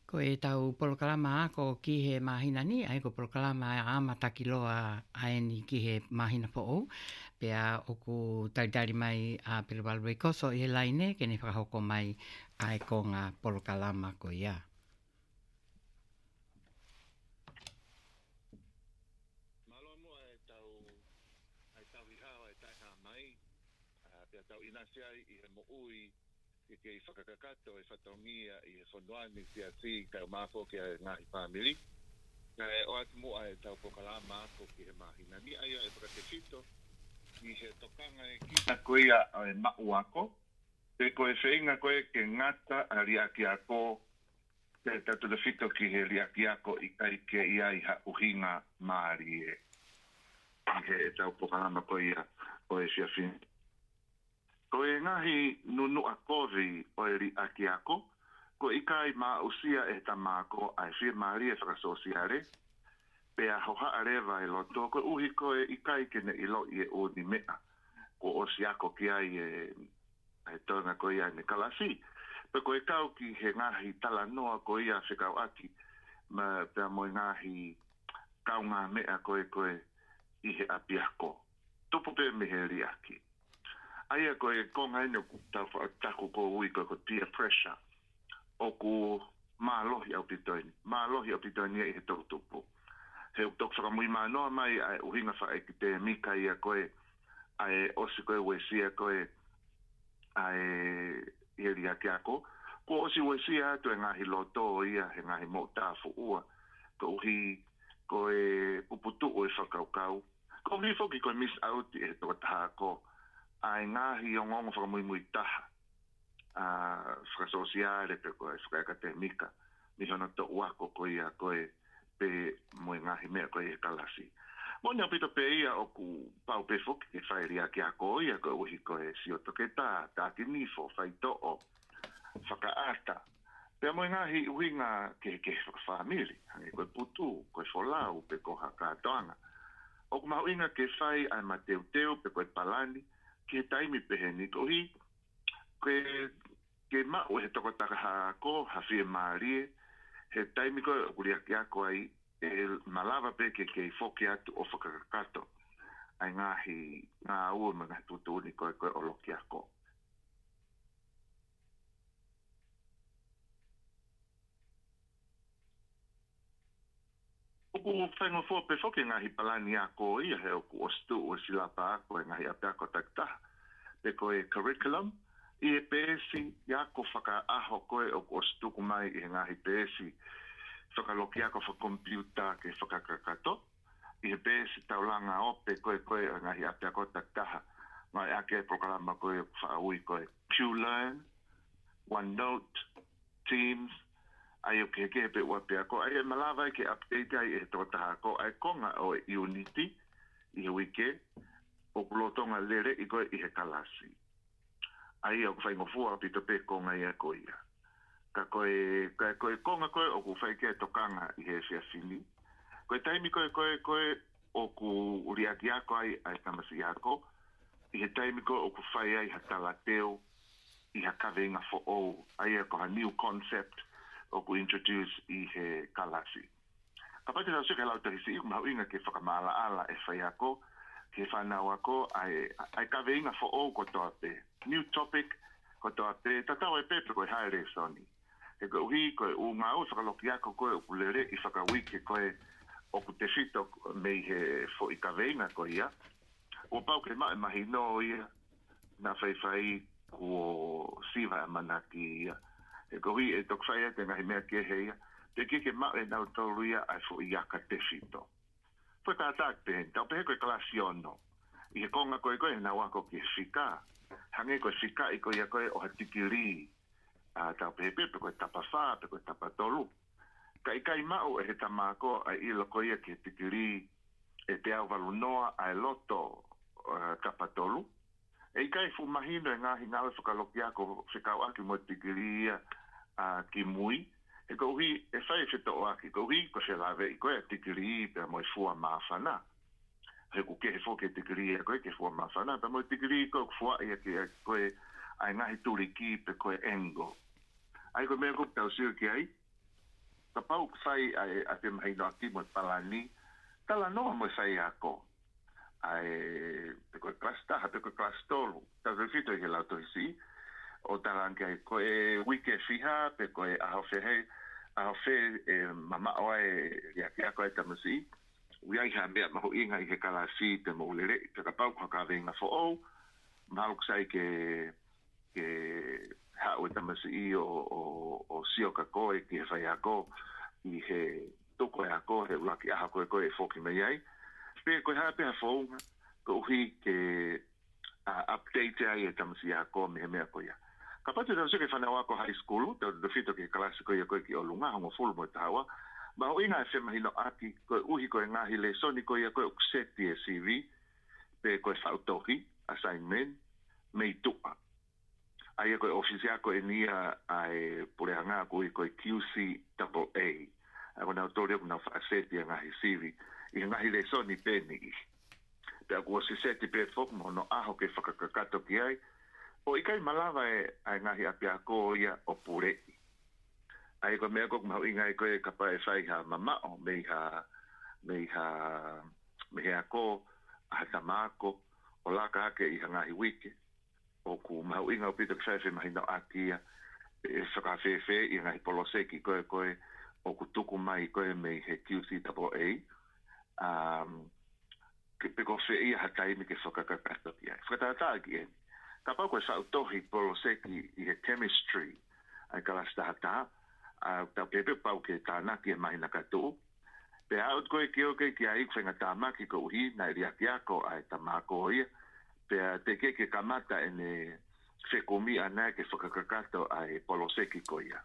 Ko e tau polokalama ko ki he mahina ni, ai ko polokalama a amataki loa aeni ki he mahina po o. Pea o ku taitari mai a Piliwalu koso i he laine, ke ne whakahoko mai ai ko ngā polokalama ko ia. Malo mo ai tau hihau ai tai ha mai, pea tau inasia i he mo ui, ke i whakakakato e whatongia i he whonuani sia si tau mafo ki a ngahi whamiri. Kai o atu mua e tau pokalama ako ki he mahina ni aia e whakatefito i he tokanga e kita koea e mau ako. Te koe whainga koe ke ngata a riaki ako te tatu le fito ki he riaki ako i kai ke ia i ha uhinga maari e. I he e tau pokalama koea o e sia fin. Ko e ngahi nunu a kovi o e ri aki ako, ko ikai maa usia e ta mako ai fia maari e whakasosiare, pea hoha arewa e loto, ko uhi ko e ikai kene ilo i e o ni mea, ko o si ako ki ai e tonga ko ia ne kalasi, pe ko e kau ki he ngahi tala noa ko ia whikau aki, ma pea mo ngahi kau ngā mea koe i he api ako. Tupu pe me he ri aki. Aia ko e konga ino taku ko ui ko peer pressure o ku mālohi au pitoini. Mālohi au pitoini e he tautupu. He tok whakamui mānoa mai ai uhinga wha e ki te mika ia koe ai osi koe wesia koe ai eri ake ako. Ko osi wesia atu e ngahi loto ia he ngahi mo tāfu ua. Ko uhi koe uputu o e whakaukau. Ko uhi foki koe miss out e he toka taha ko. Ai ngahi o ngongo whakamui taha. Whakasosiare pe koe whakaakatemika. Mihono to uako koe ia koe pe moe ngahi mea koe e kalasi. Mone au pito pe ia o ku pau pe foki ke whaeri aki a koe ia koe uhi koe si o toke tā ki nifo, whaito o whakaata. Pea moe ngahi uhinga ke whakawhamiri. Hangi koe putu, koe wholau pe koha kātoanga. O ku mahu inga ke whai ai ma teu pe koe palani. Ke taimi peheni ko hi ke mau he toko takaha ko hawhia maarie he taimi ko kuriaki ako ai e malawa pe ke foki atu o whakakato ai ngā ua mga tutuni koe oloki ako. Oku whaingo fua pe foki ngahi palani ako ia he oku ostu o silapa ako e ngahi ape ako taktaha. Pe koe curriculum, i e pēsi iako whaka aho koe oku ostu kumai i he ngahi pēsi whakaloki ako whakompiuta ke whakakakato. I he pēsi taulanga ope koe ngahi ape ako taktaha. Ngai ake prokalama koe whaaui koe QLearn, OneNote, Teams, ai o ke pe ua pe ako, ai e malawa ke update ai e tō taha ko, ai konga o Unity, i he wike, o kulotonga lere i koe i he kalasi. Ai o kuwhaingo fua pito pe konga i a koia. Ka koe konga koe o kuwhaike tokanga i he whiawhini. Koe taimi koe o ku uriaki ako ai tamasi ako, i he taimi koe o kuwhai ai hatala teo, i ha kawenga fo o, ai ko ha new concept, o ku introduce i he kalasi. Ka pati tau sika lau tarisi i kumau inga ke whakamala ala e whai ako, ke whanau ako, ai kawe inga fo o ko toa pe. New topic, ko toa pe, tatau e pepe koe haere soni. He koe uhi, koe u ngā u whakaloki ako koe o kulere i whakawike koe o ku te whito mei he fo i kawe inga koe ia. O pau ke mai mahi no ia, na whai ko siva manaki ia. E kohi e tok whaia te ngahi mea ke heia, te ke mau e nau tauruia ai fo i aka te whito. Fo tātak te hen, tau pehe koe klasi ono. I he konga koe nau ako ki whika. Hange koe whika i koe ia koe o hatikiri. Tau pehe pepe koe tapa whā, pe koe tapa tolu. Ka ikai mau e he tamako ai ilo koe ia ki hatikiri e te au walu noa ai loto tapa tolu. E kai fu mahino e ngahi ngawe whakaloki ako whikau aki mo tikiria ki mui. E ko hui e whai whito o aki. Ko hui ko se lawe i koe tikiri pe mo i fua mawhana. He ku ke he fo ke tikiri e koe ke fua mawhana. Pe mo i tikiri koe fua i aki koe ai ngahi turiki pe koe engo. Ai koe mea kup tau siu ki ai. ka pau sai a pe mai no aki mo palani tala no mo sai ako ai pe ko klasta ha pe ko klastolo ta refito ke la to si o tala ke ko e wiki fiha pe ko a fe mama o ya ke ko ta musi wi ai ha me ma ho inga ke kala si te mo le te ka pau ka venga fo o ma o sai ke ha o ta musi o si o ka ko e ke fa ya ko i he toko e ako he ulaki aha koe koe e whoki mai ai. Pe koe hape ha whou ko uhi ke update ai e tamasi ako me mea koe ia. Ka patu tau seke whanau ako high school, tau rewhito ke kalasi koe ia koe ki o lunga, hongo fulu mo te hawa. Ma o inga e whemahino aki, koe uhi koe ngahi le soni koe ia koe ukseti e CV, pe koe whautohi, assignment, mei tuka. Ai koe ofisi ako e nia ai purehanga koe koe QCAA. Ako na autoria kuna whaaseti a ngahi CV, i ngahi le soni peni i. Te ako si seti pe fok mo no aho ke whakakakato ki ai, o ikai malawa e ngahi api ako ia o purei. Ai koe mea koe kumau ingai koe kapa e whai ha mamao, me ako, a tamako, o laka hake i ngahi wike. O ku mau inga o pito ki whai mahina akia, e whakawhewhe i ngahi poloseki koe, o ku tuku mai koe me he QCAA, ke peko whee ia hatai me ke whakakakato ki ai. Whakatata ki ai. Ka pau koe whautohi poloseki i he chemistry, ai kalasta hata, tau pepe pau ke tānaki e mahina katu. Pe aut koe ki oke ki ai whenga tāmaki ko uhi, na iri aki ako ai tamako ia, pe te ke kamata ene whekomi ana ke whakakakato ai poloseki ko ia.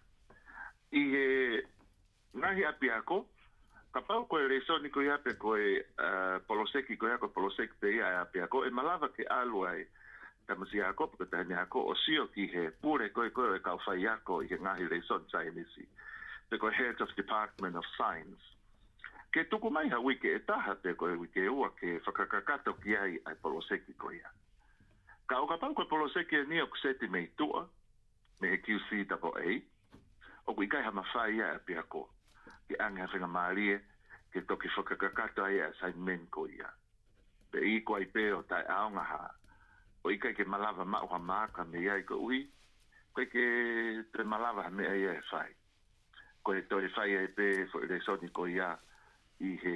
I he ngahi api ako, ka pau koe resoni ko ia pe koe poloseki ko ia, koe poloseki pe ia api ako, e malawa ke alu ai tamasi ako, porque tahani ako, o sio ki he pure koe e kau whai ako i he ngahi resoni sa emisi, pe koe Head of Department of Science. Ke tuku mai ha wike e taha pe koe wike ua ke whakakakato ki ai ai poloseki ko ia. Ka o ka pau koe poloseki e ni o kuseti mei tua, me he QCAA, o kui kai hama whai ia api ako. Ke anga whenga maarie, ke toki whakakakato ai assignment ko ia. Pe i koe pe o tai aonga ha, o i kai ke malawa mauha maaka me iai ko ui, koe ke te malawa me ai e whai. Koe toi whai e pe fo i resoni ko ia i he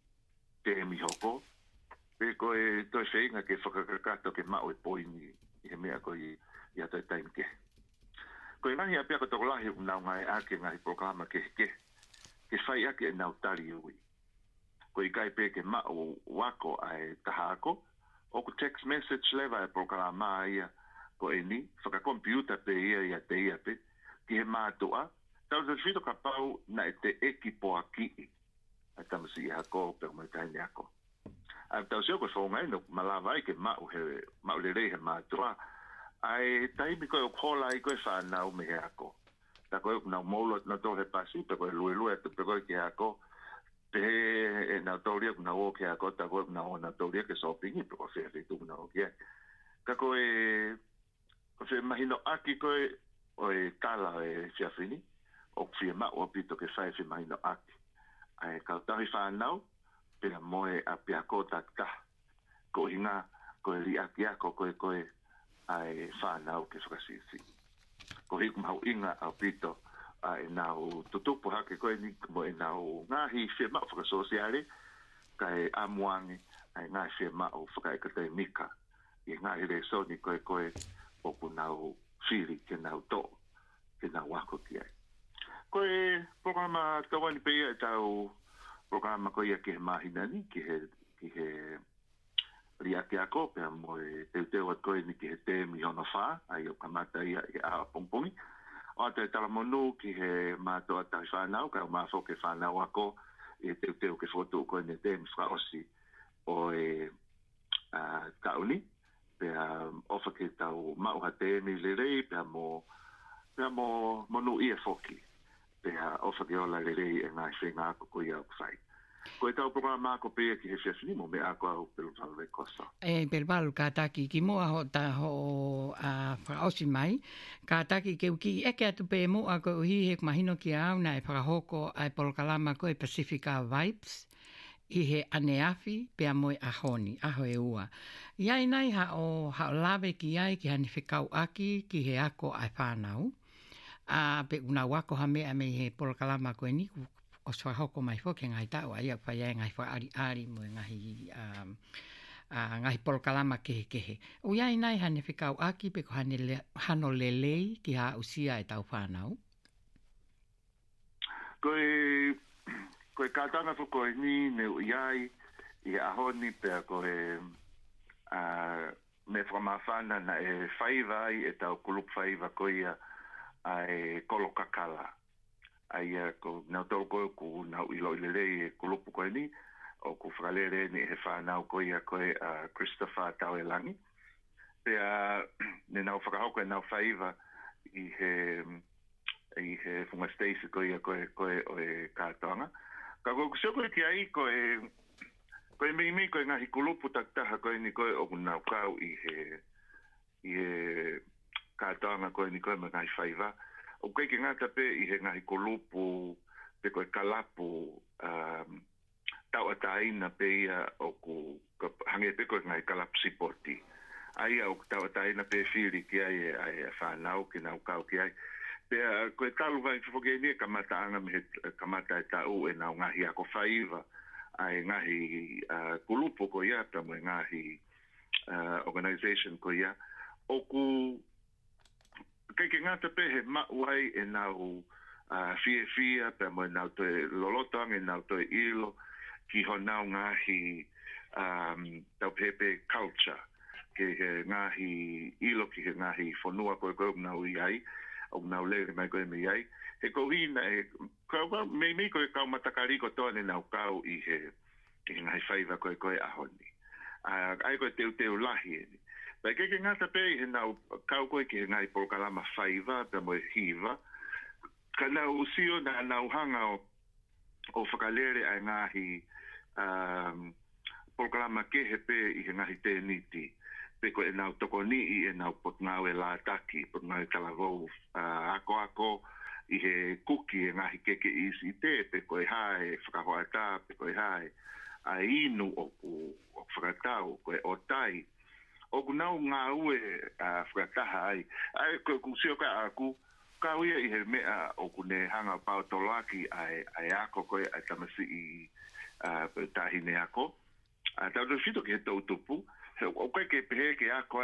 te mihoko, pe koe toi whainga ke whakakakato ke mau e poini i he mea ko i atoi taimi ke. Koe ngahi api ako toko lahi unau ngai ake ngahi programa ke ke whai ake e nau tari ui. Ko i kai pe ke mao wako ai taha ako, o ku text message leva e programa ia ko e ni, whaka computer pe ia te ia pe, ki he mātua, tau te whito ka pau na e te eki po aki i, a tamasi i hako pe o mai taini ako. A tau seo koe whaungai no malawai ke mao le rei he mātua, ai taimi koe o kola i koe whanau me he ako. Ta koe nau maulo na tō he pasi, pe koe lue te pe koe ki ako, pe e nau tauria kuna o ki ako, ta koe nau na tauria ke sopingi, pe koe whewhi tu kuna o ki ai. Ka koe whe mahino aki koe o e tala e whiawhini, o whia mao o pito ke whai mahino aki. Ai kautahi whanau, pe na moe a pia ko ta ko hinga, koe li aki ako koe ai whanau ke whakasisi. Ko hiku mau inga au pito e nau tutupu hake koe ni mo e nau ngahi whia mao whakasosiare ka e amuangi ai ngahi whia mao whakaekatei mika i ngahi re soni koe o ku nau whiri ke nau to ke nau wako ki ai. Koe programa tawani pe ia e tau programa koe ia ki he mahinani ki he riake ako pe mo e teu at koe ni ki he te mihono wha ai o kamata ia i a pongpongi o te talamonu ki he mātoa tai whanau ka o mafo ke whanau ako i teu ke fotu koe ne te mwha osi o e tauni pe ofa ke tau mauha tēni le rei pe mo monu ia foki pe ofa ke ola le rei e ngai whenga ako koe au kwhai Ko tau programa ko pe ki he fesi mo me ako au pelo salve kosa. Pelo balu ka taki ki mo ho ta ho a fraosi mai ka taki ke ki eke atu pe mo ako hi he mahino ki au na e hoko ai polokalama ko e Pacifica Vibes i he aneafi pe a moe ahoni aho e ua. Iai nei ha o lawe ki ai ki hani whikau aki ki he ako ai whanau. Pe una wako ha mea me he polokalama ko e niku o swa hoko mai fo ke ngai tau ai pa ia ngai fa ari mo ngai ngai polokalama kehe. O ia nai hane whikau aki pe ko hano lelei ki ha usia e tau whanau. Koe kātanga fo koe ni ne iai i ahoni pe ko me whamawhana na e whaiva ai e tau kulup whaiva koia ai kolo kakala. Ai ko nau tau koe ku nau ilo ilelei e kulupu koe ni o ku whakalere ni he whanau koia koe Christopher Tauelangi. Pea ne nau whakahoko e nau whaiva i he whunga Stacey koia koe o e kātoanga. Ka koe kusio koe ki ai koe mimi koe ngahi kulupu taktaha koe ni koe o nau kau i he kātoanga koe ni koe me ngahi whaiva. O koe ki ngata pe i he ngahi kulupu pe koe kalapu tau ataina pe ia o ku hange pe koe ngahi kalapu sipoti. Ai au tau ataina pe whiri ki ai e whanau ki nau kau ki ai. Pea koe talu vai whoke ni kamata anga me kamata e tau e nau ngahi ako whaiva ai ngahi kulupu ko ia ta mo ngahi organization ko ia. O ku ke ngata pe he mauai e nau fia pe mo nau to lolotang e nau to ilo ki ho nau ngahi tau pepe culture ke ngahi ilo ki ngahi fonua ko nau iai o nau lere mai ko me iai he ko hina e ko me ko ka matakari ko to ne nau kau i he ngahi whaiva ko ahoni ai ko teu lahi ni. Pai ke ngata pe he nau kau koe ki ngai polokalama whaiva pe mo hiva. Ka nau usio na nau hanga o whakalere ai ngahi polokalama kehe pe i he ngahi tēniti. Pe ko e nau toko ni i e nau pot ngau e la taki, pot ngau e talavou ako i he kuki e ngahi keke isi te, pe ko e hae whakahoata, pe ko e hae a inu o whakatau, ko e otai. O kunau ngā ue whakataha ai. Ai ko sio ka aku, ka uia i he mea o kune hanga pao tolaki ai ako koe ai tamasi i tahine ako. Tau te whito ki he tautupu, o koe ke pehe ke ako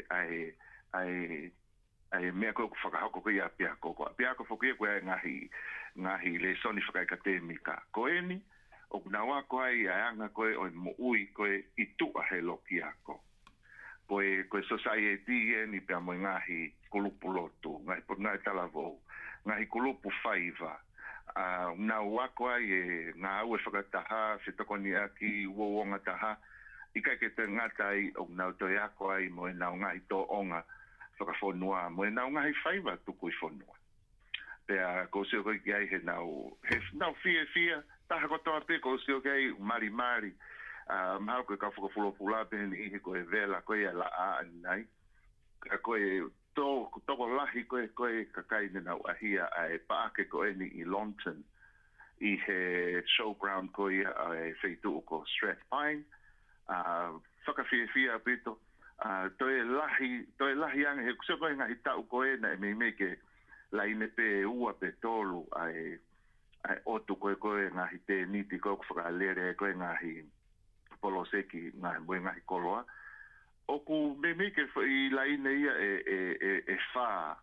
ai mea koe whakahoko koe a piako. A piako whakuia koe ai ngahi le soni whakaikatemika. Koe ni, o kunau ako ai anga koe o mo ui koe i tua he loki ako. Koe society ni pe mo ngahi kulupu lotu, ngahi talavou, ngahi kulupu whaiva. Nau wako ai ngā ue whakataha, whitakoni aki, uonga taha, ika ke te ngata ai o nau toi ako ai mo nau ngahi tō onga whakawhonua, mo nau ngahi whaiva tuku i whonua. Pea ko sio koe ki ai he nau fia, taha kotoa pe ko sio ki ai mari, mahau koe ka whakawhulopula pe ni ihe koe vela koe la a nai. Koe toko lahi koe kakai ni nau ahia ai paake koe ni i Longton i he showground koe ai wheitu ko Strathpine. Whakawhiawhia pito. Toi lahi anga he kusio koe ngahi tau koe na e me ke laine pe ua pe tolu ai otu koe ngahi te niti koe whakalere koe ngahi poloseki ngahi koloa. Oku me ke I laine ia e wha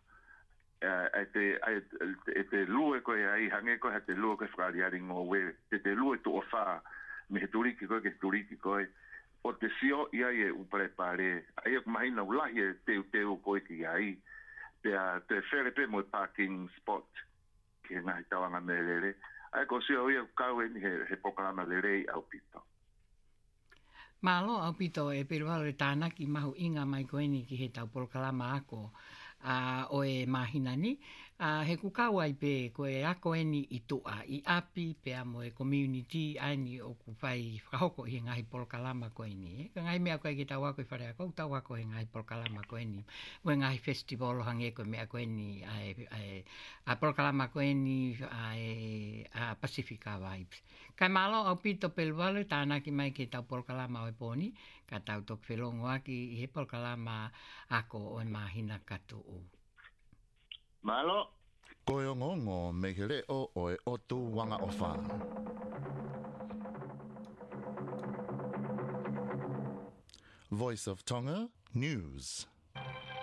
e te lue koe ai hange koe te lue koe whakariari ngō we te lue tu o wha me he turiki koe ke turiki koe o te sio ia e upare pare ai e mahina ulahi e teu koe ki ai te where pe mo parking spot ki ngahi tawanga me lere ai ko sio ia kau ni he pokalama lere au pito. Malo au pito e perualo e tānaki mahu inga mai koeni ki he tau polokalama ako o e mahina ni. he kukau ai pe koe ako eni I tua I api pe amo e community aini o ku whai whahoko I ngahi polkalama koe ni. Ka ngai mea koe ki tau ako I whare ako, tau ako he ngahi polkalama koe ni. Ue ngahi festival hange koe mea koe ni a polkalama koe ni a Pacifica Vibes. Kai malo au pito pelwale tāna ki mai ki tau polkalama o e poni, ka tau tok whelongo aki I he polkalama ako o e mahina katu u. Malo. Koe o ngongo me he reo o e otu wanga o whā. Voice of Tonga News.